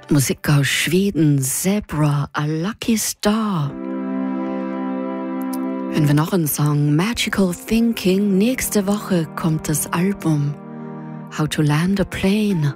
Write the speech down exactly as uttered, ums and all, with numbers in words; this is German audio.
Musik aus Schweden, Zebra, A Lucky Star. Hören wir noch einen Song, Magical Thinking. Nächste Woche kommt das Album How to Land a Plane.